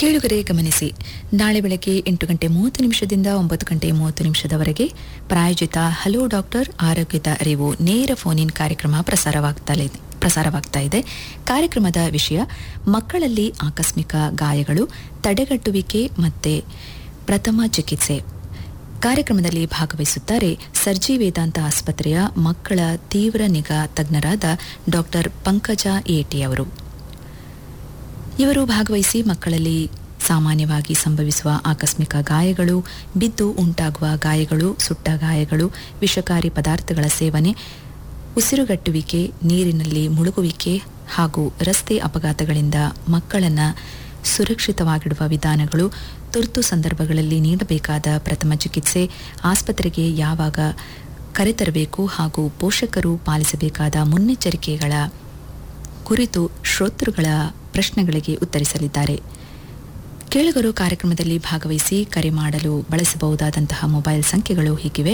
ಕೇಳುಗರೆ ಗಮನಿಸಿ, ನಾಳೆ ಬೆಳಗ್ಗೆ 8:30 9:30 ಪ್ರಾಯೋಜಿತ ಹಲೋ ಡಾಕ್ಟರ್ ಆರೋಗ್ಯದ ಅರಿವು ನೇರ ಫೋನ್ ಇನ್ ಕಾರ್ಯಕ್ರಮ ಪ್ರಸಾರವಾಗ್ತಾ ಇದೆ. ಕಾರ್ಯಕ್ರಮದ ವಿಷಯ ಮಕ್ಕಳಲ್ಲಿ ಆಕಸ್ಮಿಕ ಗಾಯಗಳು, ತಡೆಗಟ್ಟುವಿಕೆ ಮತ್ತೆ ಪ್ರಥಮ ಚಿಕಿತ್ಸೆ. ಕಾರ್ಯಕ್ರಮದಲ್ಲಿ ಭಾಗವಹಿಸುತ್ತಾರೆ ಸರ್ಜಿ ವೇದಾಂತ ಆಸ್ಪತ್ರೆಯ ಮಕ್ಕಳ ತೀವ್ರ ನಿಗಾ ತಜ್ಞರಾದ ಡಾಕ್ಟರ್ ಪಂಕಜ ಏಟಿ ಅವರು. ಇವರು ಭಾಗವಹಿಸಿ ಮಕ್ಕಳಲ್ಲಿ ಸಾಮಾನ್ಯವಾಗಿ ಸಂಭವಿಸುವ ಆಕಸ್ಮಿಕ ಗಾಯಗಳು, ಬಿದ್ದು ಉಂಟಾಗುವ ಗಾಯಗಳು, ಸುಟ್ಟ ಗಾಯಗಳು, ವಿಷಕಾರಿ ಪದಾರ್ಥಗಳ ಸೇವನೆ, ಉಸಿರುಗಟ್ಟುವಿಕೆ, ನೀರಿನಲ್ಲಿ ಮುಳುಗುವಿಕೆ ಹಾಗೂ ರಸ್ತೆ ಅಪಘಾತಗಳಿಂದ ಮಕ್ಕಳನ್ನು ಸುರಕ್ಷಿತವಾಗಿಡುವ ವಿಧಾನಗಳು, ತುರ್ತು ಸಂದರ್ಭಗಳಲ್ಲಿ ನೀಡಬೇಕಾದ ಪ್ರಥಮ ಚಿಕಿತ್ಸೆ, ಆಸ್ಪತ್ರೆಗೆ ಯಾವಾಗ ಕರೆತರಬೇಕು ಹಾಗೂ ಪೋಷಕರು ಪಾಲಿಸಬೇಕಾದ ಮುನ್ನೆಚ್ಚರಿಕೆಗಳ ಕುರಿತು ಶ್ರೋತೃಗಳ ಪ್ರಶ್ನೆಗಳಿಗೆ ಉತ್ತರಿಸಲಿದ್ದಾರೆ. ಕೇಳುಗರು ಕಾರ್ಯಕ್ರಮದಲ್ಲಿ ಭಾಗವಹಿಸಿ ಕರೆ ಮಾಡಲು ಬಳಸಬಹುದಾದಂತಹ ಮೊಬೈಲ್ ಸಂಖ್ಯೆಗಳು ಹೀಗಿವೆ: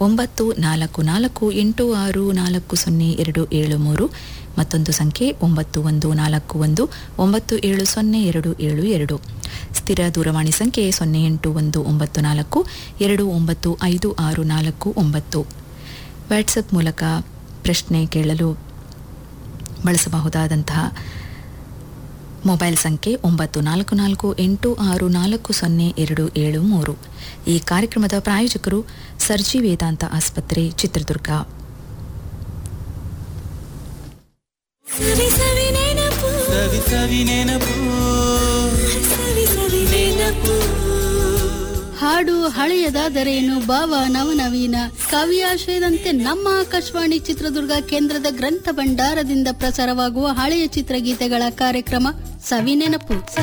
9448640273, ಮತ್ತೊಂದು ಸಂಖ್ಯೆ 9141970272, ಸ್ಥಿರ ದೂರವಾಣಿ ಸಂಖ್ಯೆ 081942955649. ವಾಟ್ಸಪ್ ಮೂಲಕ ಪ್ರಶ್ನೆ ಕೇಳಲು ಬಳಸಬಹುದಾದಂತಹ ಮೊಬೈಲ್ ಸಂಖ್ಯೆ 9448640273. ಈ ಕಾರ್ಯಕ್ರಮದ ಪ್ರಾಯೋಜಕರು ಸರ್ಜಿ ವೇದಾಂತ ಆಸ್ಪತ್ರೆ, ಚಿತ್ರದುರ್ಗ. ಹಾಡು ಹಳೆಯದಾದರೇನು, ಭಾವ ನವನವೀನ, ಕಾವ್ಯಾಶ್ರಯದಂತೆ ನಮ್ಮ ಆಕಾಶವಾಣಿ ಚಿತ್ರದುರ್ಗ ಕೇಂದ್ರದ ಗ್ರಂಥ ಭಂಡಾರದಿಂದ ಪ್ರಸಾರವಾಗುವ ಹಳೆಯ ಚಿತ್ರಗೀತೆಗಳ ಕಾರ್ಯಕ್ರಮ ಸವಿನೆನಪು.